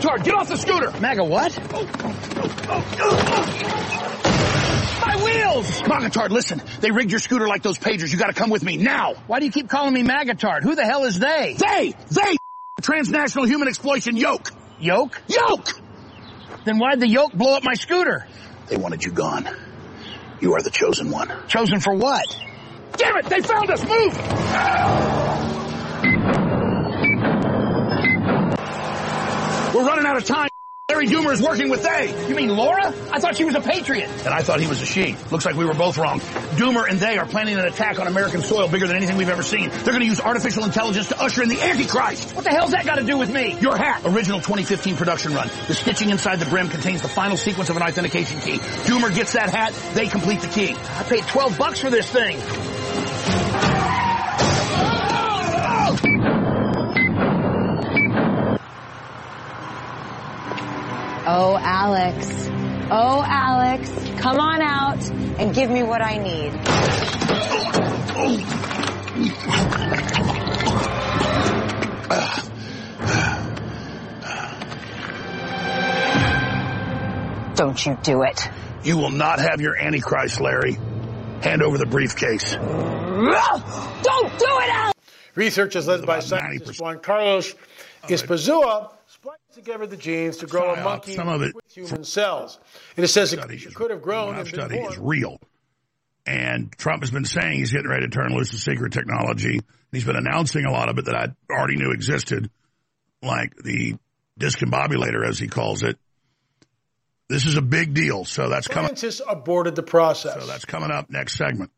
Magatard, get off the scooter! MAGA what? My wheels! Magatard, listen. They rigged your scooter like those pagers. You gotta come with me now. Why do you keep calling me Magatard? Who the hell is they? They! Transnational human exploitation yoke. Yoke? Yoke! Then why'd the yoke blow up my scooter? They wanted you gone. You are the chosen one. Chosen for what? Damn it! They found us! Move! We're running out of time. Larry Doomer is working with they. You mean Laura? I thought she was a patriot. And I thought he was a she. Looks like we were both wrong. Doomer and they are planning an attack on American soil bigger than anything we've ever seen. They're going to use artificial intelligence to usher in the Antichrist. What the hell's that got to do with me? Your hat. Original 2015 production run. The stitching inside the brim contains the final sequence of an authentication key. Doomer gets that hat. They complete the key. I paid $12 for this thing. Oh, Alex, come on out and give me what I need. Don't you do it. You will not have your Antichrist, Larry. Hand over the briefcase. Don't do it, Alex! Research is led by scientist Juan Carlos Espazua, spliced together the genes to grow a monkey with human cells. And it says it could have grown and been born. Is real. And Trump has been saying he's getting ready to turn loose the secret technology. He's been announcing a lot of it that I already knew existed, like the discombobulator, as he calls it. This is a big deal. So that's coming. Scientists aborted the process. So that's coming up next segment.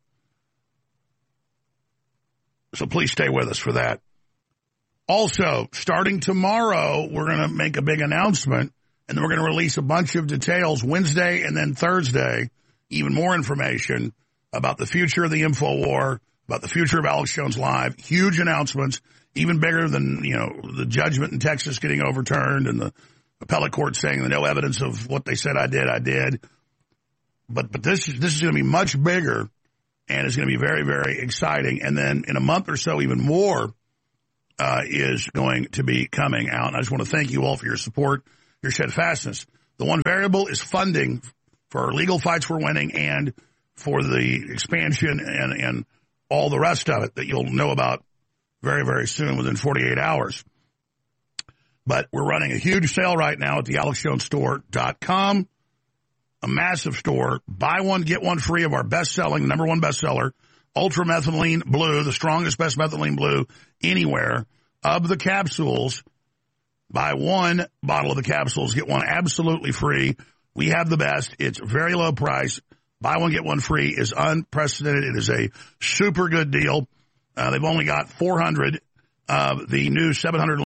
So please stay with us for that. Also, starting tomorrow, we're going to make a big announcement, and then we're going to release a bunch of details Wednesday and then Thursday, even more information about the future of the InfoWar, about the future of Alex Jones Live. Huge announcements, even bigger than, the judgment in Texas getting overturned and the appellate court saying no evidence of what they said I did. But this is going to be much bigger, and it's going to be very, very exciting. And then in a month or so, even more is going to be coming out. And I just want to thank you all for your support, your steadfastness. The one variable is funding for our legal fights we're winning and for the expansion and all the rest of it that you'll know about very, very soon, within 48 hours. But we're running a huge sale right now at the AlexJonesStore.com, a massive store. Buy one, get one free of our best-selling, number one bestseller, Ultra Methylene Blue, the strongest, best methylene blue anywhere. Of the capsules, buy one bottle of the capsules, get one absolutely free. We have the best. It's very low price. Buy one, get one free is unprecedented. It is a super good deal. They've only got 400 of the new 700